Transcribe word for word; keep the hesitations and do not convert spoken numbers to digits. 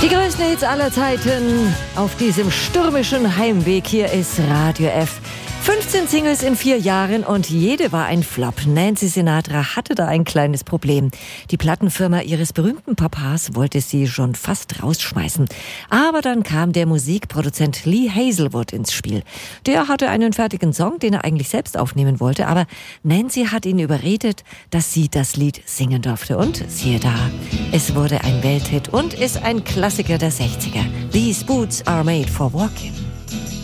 Die größten Hits aller Zeiten auf diesem stürmischen Heimweg. Hier ist Radio F. fünfzehn Singles in vier Jahren und jede war ein Flop. Nancy Sinatra hatte da ein kleines Problem. Die Plattenfirma ihres berühmten Papas wollte sie schon fast rausschmeißen. Aber dann kam der Musikproduzent Lee Hazelwood ins Spiel. Der hatte einen fertigen Song, den er eigentlich selbst aufnehmen wollte, aber Nancy hat ihn überredet, dass sie das Lied singen durfte. Und siehe da, es wurde ein Welthit und ist ein Klassiker der sechziger. These Boots are made for walking.